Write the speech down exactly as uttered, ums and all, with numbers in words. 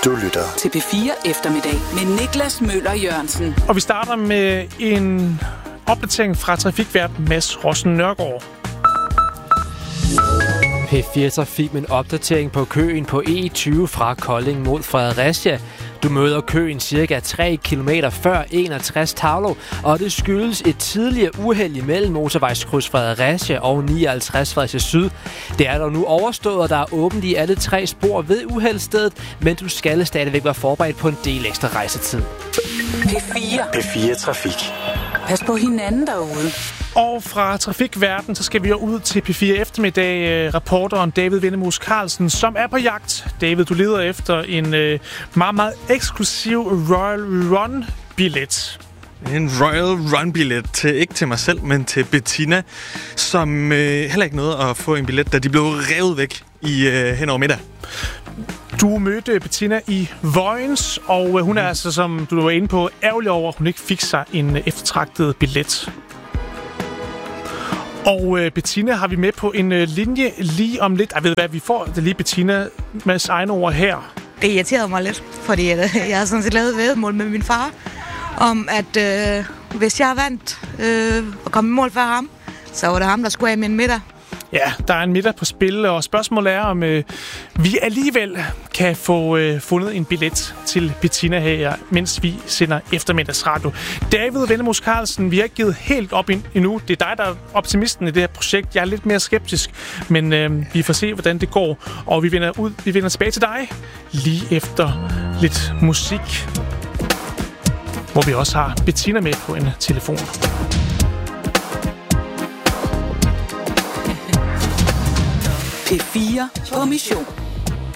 Du lytter til P fire Eftermiddag med Niklas Møller Jørgensen. Og vi starter med en opdatering fra trafikvært Mads Rossen Nørgaard. P fire Trafik med en opdatering på køen på E tyve fra Kolding mod Fredericia. Du møder køen cirka tre kilometer før enogtres Tavlo, og det skyldes et tidligere uheld imellem motorvejskryds Fredericia og nioghalvtreds Fredericia Syd. Det er dog nu overstået, og der er åbent i alle tre spor ved uheldsstedet, men du skal stadigvæk være forberedt på en del ekstra rejsetid. P fire. P fire Trafik. Pas på hinanden derude. Og fra trafikverden, så skal vi jo ud til P fire Eftermiddag. Reporteren David Vendemus Carlsen, som er på jagt. David, du leder efter en øh, meget, meget eksklusiv Royal Run-billet. En Royal Run-billet til, ikke til mig selv, men til Bettina, som øh, heller ikke nåede at få en billet, da de blev revet væk i øh, hen over middag. Du mødte Bettina i Vojens, og hun er altså, som du var inde på, ærgerlig over, at hun ikke fik sig en eftertragtet billet. Og øh, Bettina har vi med på en øh, linje lige om lidt. Jeg ved hvad, vi får det lige Bettina med egne ord her. Det irriterede mig lidt, fordi jeg, jeg har sådan set lavet et væddemål med min far, om at øh, hvis jeg vandt øh, og kom i mål før ham, så var det ham, der skulle have min middag. Ja, der er en middag på spil, og spørgsmålet er, om øh, vi alligevel kan få øh, fundet en billet til Bettina her, mens vi sender eftermiddagsradio. David Vendemus Carlsen, vi har ikke givet helt op endnu. Det er dig, der er optimisten i det her projekt. Jeg er lidt mere skeptisk, men øh, vi får se, hvordan det går. Og vi vender, ud, vi vender tilbage til dig lige efter lidt musik, hvor vi også har Bettina med på en telefon. P fire på mission.